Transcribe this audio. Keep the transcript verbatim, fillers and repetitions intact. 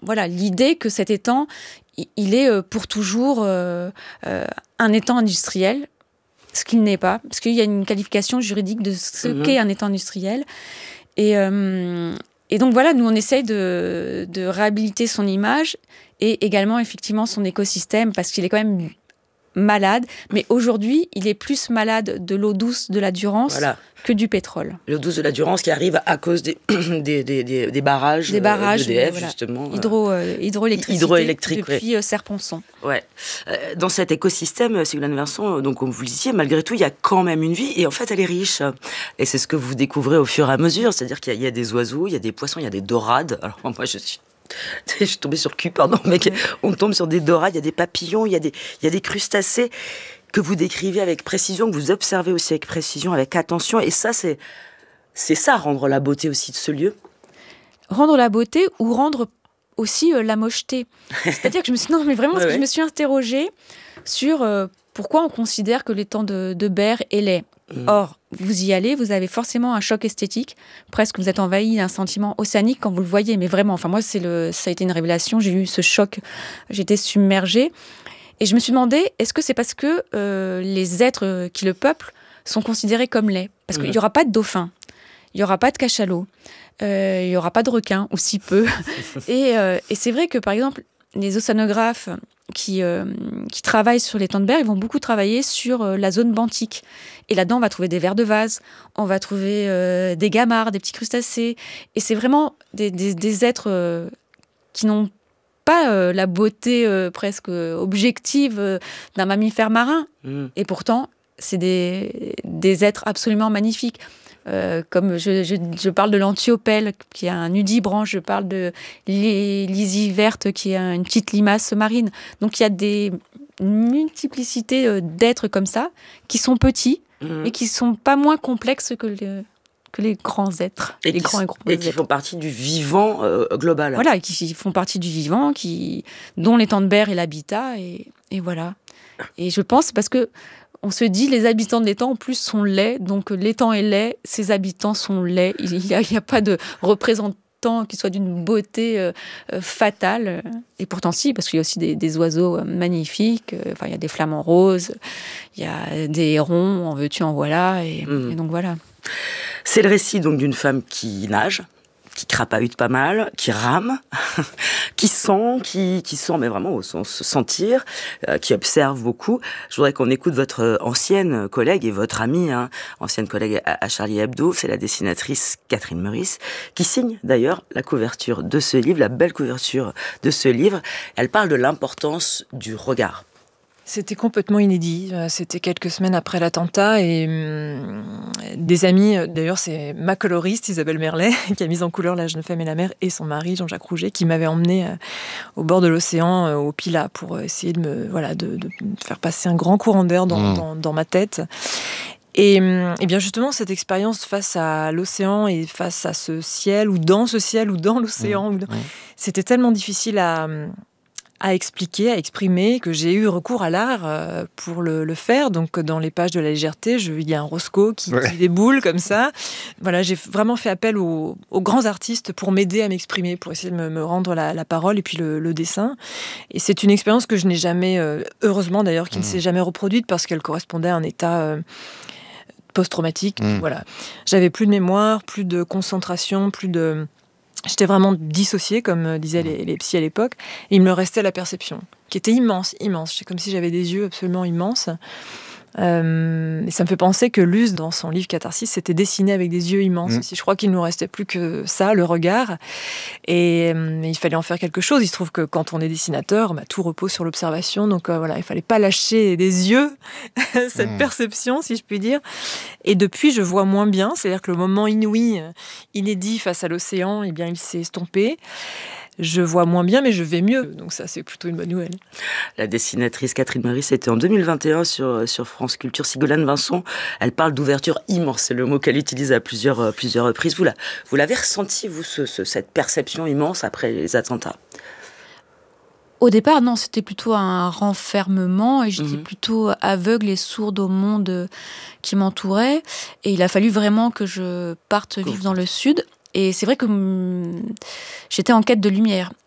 voilà, l'idée que cet étang, il est euh, pour toujours euh, euh, un étang industriel, ce qu'il n'est pas, parce qu'il y a une qualification juridique de ce mmh. qu'est un étang industriel. Et, euh, et donc voilà, nous on essaye de, de réhabiliter son image et également effectivement son écosystème, parce qu'il est quand même malade, mais aujourd'hui, il est plus malade de l'eau douce de la Durance voilà. que du pétrole. L'eau douce de la Durance qui arrive à cause des, des, des, des, des barrages, des barrages d'E D F, voilà. justement. Hydro, euh, hydroélectricité hydroélectrique, depuis ouais. Serre-Ponçon. Ouais. Dans cet écosystème, Ségolène Vincent, donc comme vous le disiez, malgré tout, il y a quand même une vie, et en fait, elle est riche. Et c'est ce que vous découvrez au fur et à mesure, c'est-à-dire qu'il y a, il y a des oiseaux, il y a des poissons, il y a des dorades. Alors moi, je suis je suis tombée sur le cul, pardon, mais on tombe sur des dorades, il y a des papillons, il y a des, il y a des crustacés que vous décrivez avec précision, que vous observez aussi avec précision, avec attention. Et ça, c'est, c'est ça, rendre la beauté aussi de ce lieu. Rendre la beauté ou rendre aussi euh, la mocheté. C'est-à-dire que je me suis, non, mais vraiment, ouais, ouais. je me suis interrogée sur euh, pourquoi on considère que l'étang de, de Berre est laid. Mmh. Or, vous y allez, vous avez forcément un choc esthétique. Presque, vous êtes envahi d'un sentiment océanique quand vous le voyez. Mais vraiment, enfin moi, c'est le, ça a été une révélation. J'ai eu ce choc, j'étais submergée. Et je me suis demandé, est-ce que c'est parce que euh, les êtres qui le peuplent sont considérés comme laids ? Parce mmh. qu'il n'y aura pas de dauphins, il n'y aura pas de cachalot, euh, il n'y aura pas de requins, ou si peu. et, euh, et c'est vrai que, par exemple, les océanographes qui, euh, qui travaillent sur l'étang de Berre, ils vont beaucoup travailler sur euh, la zone benthique. Et là-dedans, on va trouver des vers de vase, on va trouver euh, des gamards, des petits crustacés. Et c'est vraiment des, des, des êtres euh, qui n'ont pas euh, la beauté euh, presque objective euh, d'un mammifère marin. Mmh. Et pourtant, c'est des, des êtres absolument magnifiques. Euh, comme je, je, je parle de l'antiopelle, qui est un nudibranche, je parle de l'Isie verte, qui est une petite limace marine. Donc il y a des multiplicités euh, d'êtres comme ça, qui sont petits, mmh. et qui ne sont pas moins complexes que les, que les grands êtres. Et, les qui, grands et, gros et qui font partie du vivant euh, global. Voilà, qui font partie du vivant, qui, dont l'étang de Berre est l'habitat, et, et voilà. Et je pense, parce que on se dit, les habitants de l'étang, en plus, sont laids. Donc, l'étang est laid, ses habitants sont laids. Il n'y a, a pas de représentant qui soit d'une beauté euh, euh, fatale. Et pourtant, si, parce qu'il y a aussi des, des oiseaux magnifiques. Enfin, il y a des flamants roses, il y a des hérons, en veux-tu, en voilà. Et, mmh. et donc, voilà. C'est le récit donc d'une femme qui nage, qui crapahute pas mal, qui rame, qui sent, qui, qui sent, mais vraiment au sens sentir, euh, qui observe beaucoup. Je voudrais qu'on écoute votre ancienne collègue et votre amie, hein, ancienne collègue à, à Charlie Hebdo, c'est la dessinatrice Catherine Meurice, qui signe d'ailleurs la couverture de ce livre, la belle couverture de ce livre. Elle parle de l'importance du regard. C'était complètement inédit. C'était quelques semaines après l'attentat et hum, des amis, d'ailleurs c'est ma coloriste Isabelle Merlet qui a mis en couleur La jeune femme et la mer, et son mari Jean-Jacques Rouget qui m'avait emmenée euh, au bord de l'océan, euh, au Pilat, pour essayer de me voilà de, de faire passer un grand courant d'air dans, mmh. dans, dans ma tête. Et, et bien justement, cette expérience face à l'océan et face à ce ciel, ou dans ce ciel, ou dans l'océan, mmh. ou dans... Mmh. c'était tellement difficile à... à expliquer, à exprimer, que j'ai eu recours à l'art euh, pour le, le faire. Donc, dans les pages de la légèreté, je, il y a un Roscoe qui, ouais. qui déboule comme ça. Voilà, j'ai vraiment fait appel aux, aux grands artistes pour m'aider à m'exprimer, pour essayer de me, me rendre la, la parole et puis le, le dessin. Et c'est une expérience que je n'ai jamais, euh, heureusement d'ailleurs, qui mmh. ne s'est jamais reproduite parce qu'elle correspondait à un état euh, post-traumatique. Mmh. Voilà. J'avais plus de mémoire, plus de concentration, plus de... J'étais vraiment dissociée, comme disaient les, les psys à l'époque, et il me restait la perception, qui était immense, immense. C'est comme si j'avais des yeux absolument immenses. Euh, et ça me fait penser que Luz, dans son livre Catharsis, s'était dessiné avec des yeux immenses. Mmh. Je crois qu'il ne nous restait plus que ça, le regard. Et euh, il fallait en faire quelque chose. Il se trouve que quand on est dessinateur, bah, tout repose sur l'observation. Donc euh, voilà, il ne fallait pas lâcher des yeux cette mmh. perception, si je puis dire. Et depuis, je vois moins bien. C'est-à-dire que le moment inouï, inédit face à l'océan, eh bien, il s'est estompé. Je vois moins bien, mais je vais mieux. Donc ça, c'est plutôt une bonne nouvelle. La dessinatrice Catherine Meurice, c'était en deux mille vingt et un sur, sur France Culture. Ségolène Vincent, elle parle d'ouverture immense. C'est le mot qu'elle utilise à plusieurs, plusieurs reprises. Vous, la, vous l'avez ressenti, vous, ce, ce, cette perception immense après les attentats ? Au départ, non, c'était plutôt un renfermement et j'étais mmh. plutôt aveugle et sourde au monde qui m'entourait. Et il a fallu vraiment que je parte vivre dans le sud. Et c'est vrai que hum, j'étais en quête de lumière.